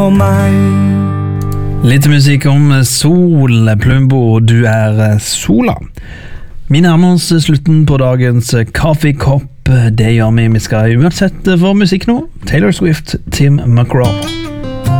Litt musikk om sol, Plumbo, du sola. Vi nærmer oss slutten på dagens kaffekopp. Det gjør vi skal uansett for musikk nå. Taylor Swift, Tim McGraw.